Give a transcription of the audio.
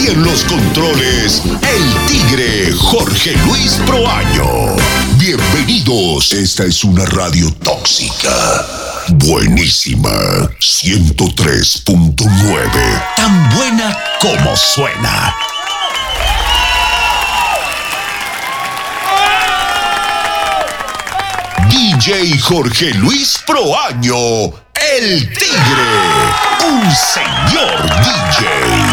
Y en los controles, el tigre Jorge Luis Proaño. Bienvenidos, esta es una radio tóxica. Buenísima, 103.9. Tan buena como suena. DJ Jorge Luis Proaño, el tigre. Un señor DJ.